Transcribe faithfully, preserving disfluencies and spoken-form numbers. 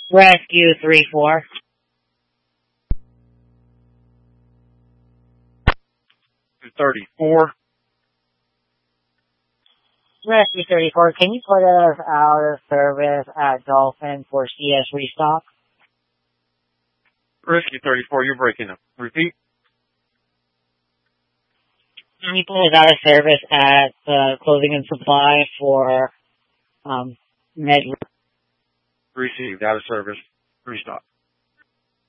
Rescue three four. two thirty-four. Rescue thirty-four, can you put us out of service at Dolphin for C S restock? Rescue thirty-four, you're breaking up. Repeat. Can you put us out of service at uh, clothing and supply for um, med? Received. Out of service. Restock.